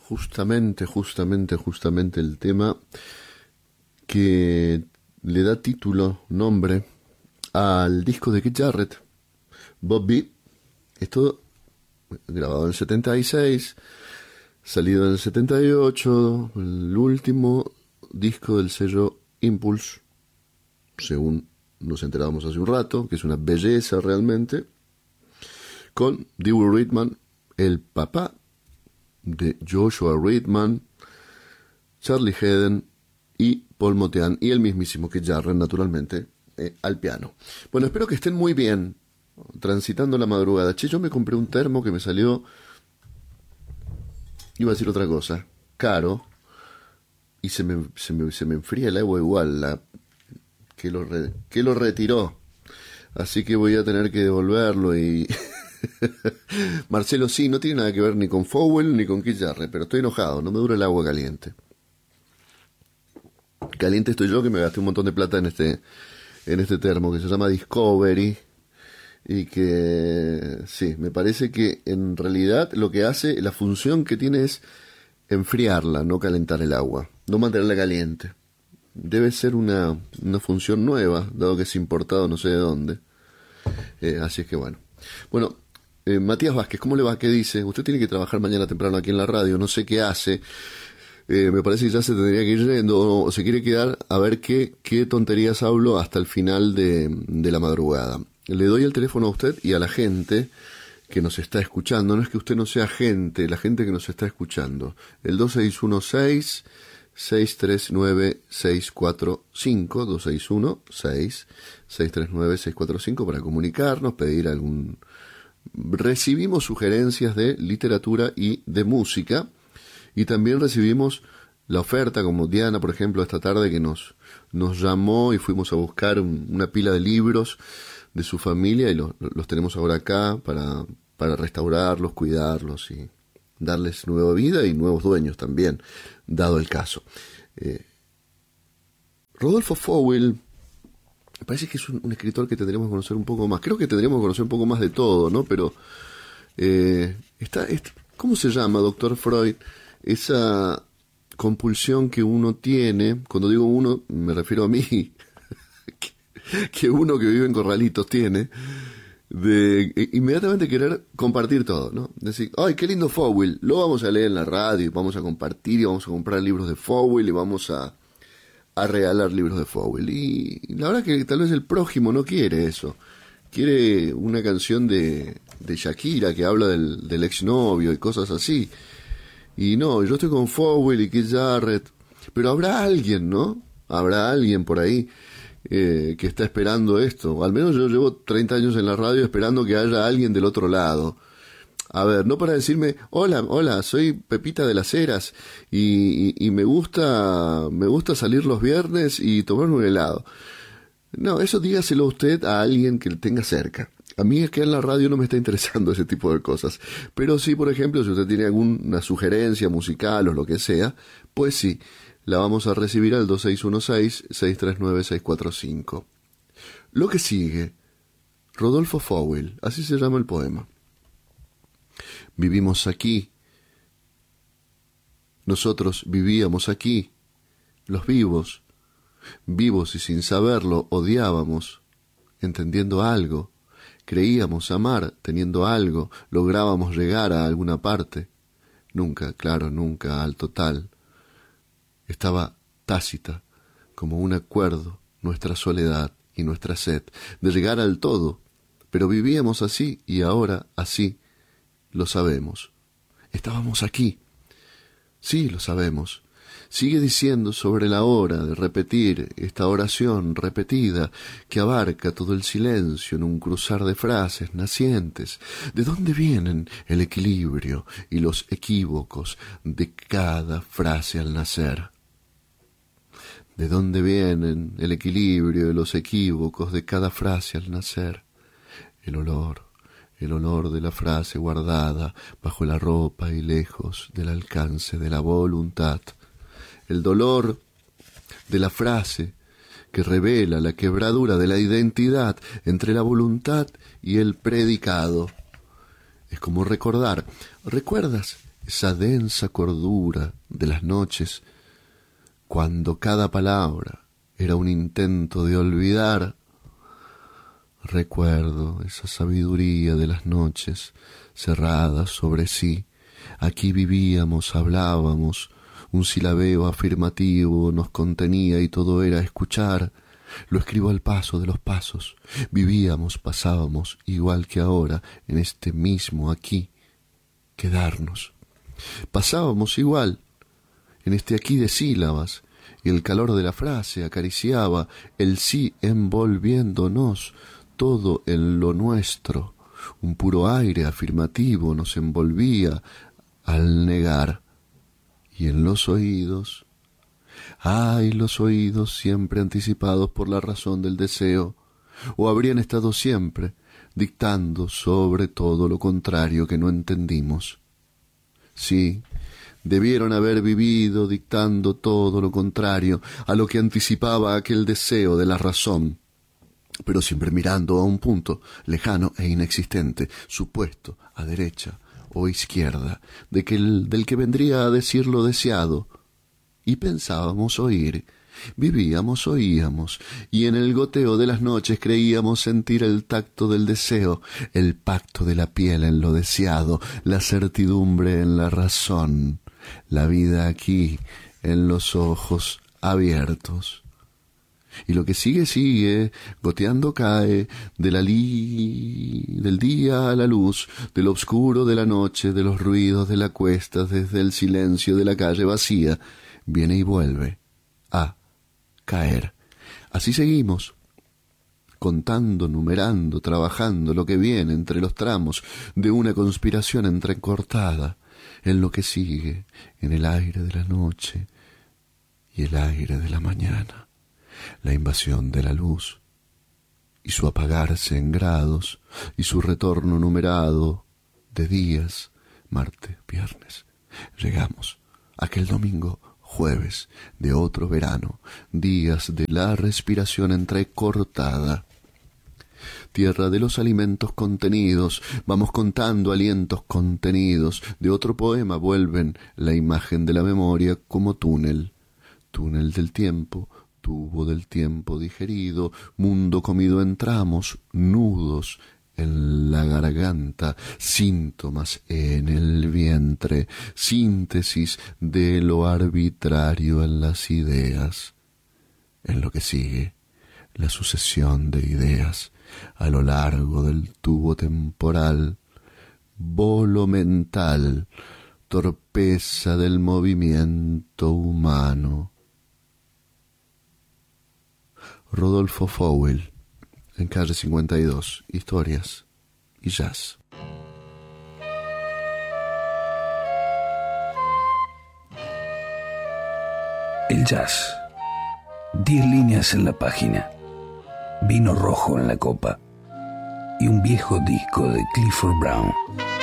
justamente el tema que le da título, nombre, al disco de Keith Jarrett, Bob B. Esto grabado en el 76, salido en el 78, el último disco del sello Impulse, según nos enterábamos hace un rato, que es una belleza realmente, con Dewey Ridman, el papá de Joshua Ridman, Charlie Haden y Paul Motian, y el mismísimo Keith Jarrett, naturalmente, al piano. Bueno, espero que estén muy bien, transitando la madrugada. Che, yo me compré un termo que me salió, iba a decir otra cosa, caro, y se me enfría el agua igual, que lo retiró. Así que voy a tener que devolverlo y... Marcelo, sí, no tiene nada que ver ni con Fowell ni con Keith Jarrett, pero estoy enojado, no me dura el agua caliente. Caliente estoy yo, que me gasté un montón de plata en este termo que se llama Discovery, y que sí, me parece que en realidad lo que hace, la función que tiene es enfriarla, no calentar el agua, no mantenerla caliente. Debe ser una función nueva, dado que es importado no sé de dónde. Así es que bueno. Bueno, Matías Vázquez, ¿cómo le va? ¿Qué dice? Usted tiene que trabajar mañana temprano aquí en la radio, no sé qué hace. Me parece que ya se tendría que ir yendo, o se quiere quedar a ver qué tonterías hablo hasta el final de la madrugada. Le doy el teléfono a usted y a la gente que nos está escuchando. No es que usted no sea gente, la gente que nos está escuchando. El 2616-639-645, 2616-639-645, para comunicarnos, pedir algún... Recibimos sugerencias de literatura y de música, y también recibimos la oferta, como Diana, por ejemplo, esta tarde, que nos llamó y fuimos a buscar una pila de libros de su familia, y los tenemos ahora acá para restaurarlos, cuidarlos y darles nueva vida y nuevos dueños también, dado el caso. Rodolfo Fowell, me parece que es un escritor que tendremos que conocer un poco más. Creo que tendremos que conocer un poco más de todo, ¿no? Pero ¿cómo se llama, doctor Freud? Esa compulsión que uno tiene, cuando digo uno, me refiero a mí, que uno que vive en Corralitos tiene, de inmediatamente querer compartir todo, ¿no? Decir, ¡ay, qué lindo Fowell! Lo vamos a leer en la radio, y vamos a compartir, y vamos a comprar libros de Fowell, y vamos a regalar libros de Fowell. Y la verdad que tal vez el prójimo no quiere eso. Quiere una canción de Shakira que habla del exnovio y cosas así. Y no, yo estoy con Fowell y Keith Jarrett, pero habrá alguien, ¿no? Habrá alguien por ahí que está esperando esto. O al menos yo llevo 30 años en la radio esperando que haya alguien del otro lado. A ver, no para decirme, hola, soy Pepita de las Heras y me gusta salir los viernes y tomarme un helado. No, eso dígaselo usted a alguien que le tenga cerca. A mí es que en la radio no me está interesando ese tipo de cosas. Pero sí, por ejemplo, si usted tiene alguna sugerencia musical o lo que sea, pues sí, la vamos a recibir al 2616-639-645. Lo que sigue, Rodolfo Fowell, así se llama el poema. Vivimos aquí. Nosotros vivíamos aquí. Los vivos y sin saberlo odiábamos, entendiendo algo. Creíamos amar, teniendo algo, lográbamos llegar a alguna parte. Nunca, claro, nunca al total. Estaba tácita, como un acuerdo, nuestra soledad y nuestra sed de llegar al todo, pero vivíamos así y ahora así. Lo sabemos. Estábamos aquí. Sí, lo sabemos. Sigue diciendo sobre la hora de repetir esta oración repetida que abarca todo el silencio en un cruzar de frases nacientes. ¿De dónde vienen el equilibrio y los equívocos de cada frase al nacer? ¿De dónde vienen el equilibrio y los equívocos de cada frase al nacer? El olor de la frase guardada bajo la ropa y lejos del alcance de la voluntad. El dolor de la frase que revela la quebradura de la identidad entre la voluntad y el predicado. Es como recordar. ¿Recuerdas esa densa cordura de las noches, cuando cada palabra era un intento de olvidar. Recuerdo esa sabiduría de las noches cerradas sobre sí. Aquí vivíamos, hablábamos, un silabeo afirmativo nos contenía y todo era escuchar. Lo escribo al paso de los pasos. Vivíamos, pasábamos, igual que ahora, en este mismo aquí. Quedarnos. Pasábamos igual, en este aquí de sílabas, y el calor de la frase acariciaba el sí envolviéndonos, todo en lo nuestro. Un puro aire afirmativo nos envolvía al negar. Y en los oídos, ay, los oídos siempre anticipados por la razón del deseo, o habrían estado siempre dictando sobre todo lo contrario que no entendimos. Sí, debieron haber vivido dictando todo lo contrario a lo que anticipaba aquel deseo de la razón, pero siempre mirando a un punto lejano e inexistente, supuesto a derecha o izquierda, del que vendría a decir lo deseado. Y pensábamos oír, vivíamos, oíamos, y en el goteo de las noches creíamos sentir el tacto del deseo, el pacto de la piel en lo deseado, la certidumbre en la razón, la vida aquí en los ojos abiertos. Y lo que sigue, sigue, goteando cae, del día a la luz, del obscuro de la noche, de los ruidos de la cuesta, desde el silencio de la calle vacía, viene y vuelve a caer. Así seguimos, contando, numerando, trabajando lo que viene entre los tramos de una conspiración entrecortada, en lo que sigue, en el aire de la noche y el aire de la mañana. La invasión de la luz, y su apagarse en grados, y su retorno numerado de días, martes, viernes. Llegamos, aquel domingo, jueves, de otro verano, días de la respiración entrecortada. Tierra de los alimentos contenidos, vamos contando alientos contenidos, de otro poema vuelven la imagen de la memoria como túnel, túnel del tiempo, tubo del tiempo digerido, mundo comido en tramos, nudos en la garganta, síntomas en el vientre, síntesis de lo arbitrario en las ideas. En lo que sigue, la sucesión de ideas a lo largo del tubo temporal, bolo mental, torpeza del movimiento humano. Rodolfo Fowell, en calle 52, historias y jazz. El jazz. 10 líneas en la página, vino rojo en la copa y un viejo disco de Clifford Brown.